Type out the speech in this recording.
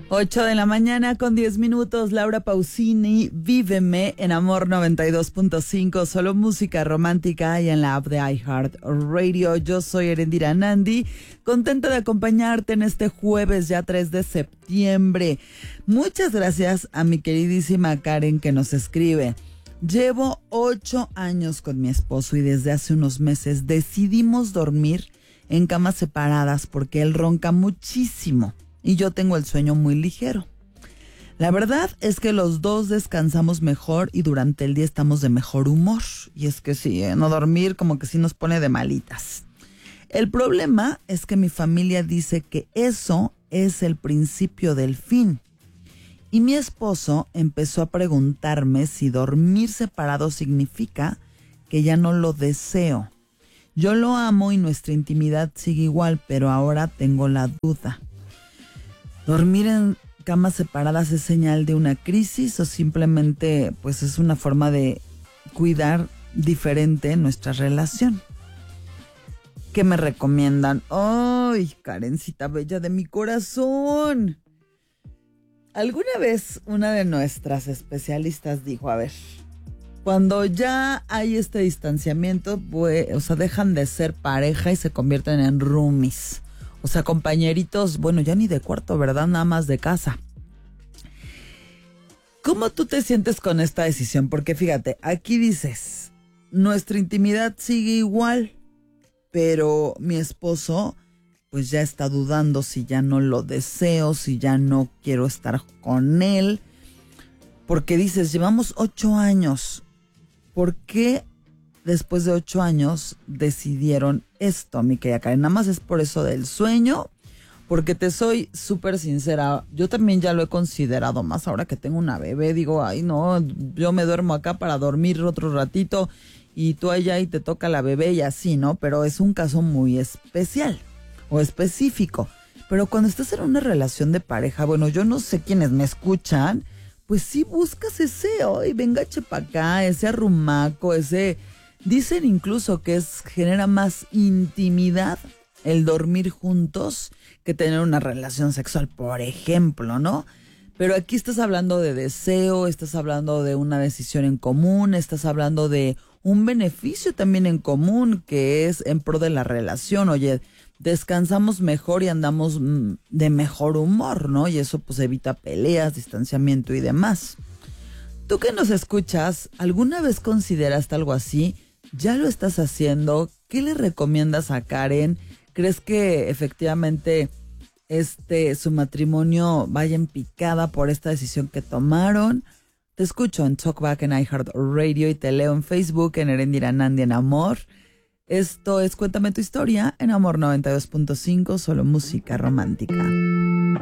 8 de la mañana con 10 minutos, Laura Pausini, Víveme en Amor 92.5, solo música romántica y en la app de iHeartRadio. Yo soy Erendira Nandi, contenta de acompañarte en este jueves ya 3 de septiembre. Muchas gracias a mi queridísima Karen que nos escribe. Llevo 8 años con mi esposo y desde hace unos meses decidimos dormir en camas separadas porque él ronca muchísimo y yo tengo el sueño muy ligero. La verdad es que los dos descansamos mejor y durante el día estamos de mejor humor. Y es que sí, no dormir como que sí nos pone de malitas. El problema es que mi familia dice que eso es el principio del fin. Y mi esposo empezó a preguntarme si dormir separado significa que ya no lo deseo. Yo lo amo y nuestra intimidad sigue igual, pero ahora tengo la duda. ¿Dormir en camas separadas es señal de una crisis o simplemente pues es una forma de cuidar diferente nuestra relación? ¿Qué me recomiendan? ¡Ay, Karencita bella de mi corazón! Alguna vez una de nuestras especialistas dijo, a ver, cuando ya hay este distanciamiento, pues, o sea, dejan de ser pareja y se convierten en roomies. O sea, compañeritos, bueno, ya ni de cuarto, ¿verdad? Nada más de casa. ¿Cómo tú te sientes con esta decisión? Porque fíjate, aquí dices, nuestra intimidad sigue igual, pero mi esposo pues ya está dudando si ya no lo deseo, si ya no quiero estar con él. Porque dices, llevamos 8 años. ¿Por qué después de 8 años decidieron esto, mi querida Karen? Nada más es por eso del sueño, porque te soy súper sincera, yo también ya lo he considerado, más ahora que tengo una bebé, digo, ay no, yo me duermo acá para dormir otro ratito y tú allá y te toca la bebé y así, ¿no? Pero es un caso muy especial o específico. Pero cuando estás en una relación de pareja, bueno, yo no sé quiénes me escuchan, pues sí buscas ese, ay, venga chepa acá, ese arrumaco, ese... Dicen incluso que genera más intimidad el dormir juntos que tener una relación sexual, por ejemplo, ¿no? Pero aquí estás hablando de deseo, estás hablando de una decisión en común, estás hablando de un beneficio también en común que es en pro de la relación. Oye, descansamos mejor y andamos de mejor humor, ¿no? Y eso pues evita peleas, distanciamiento y demás. Tú que nos escuchas, ¿alguna vez consideraste algo así? ¿Ya lo estás haciendo? ¿Qué le recomiendas a Karen? ¿Crees que efectivamente su matrimonio vaya en picada por esta decisión que tomaron? Te escucho en Talkback en iHeartRadio y te leo en Facebook en Erendira Nandi en Amor. Esto es Cuéntame tu historia en Amor 92.5, solo música romántica.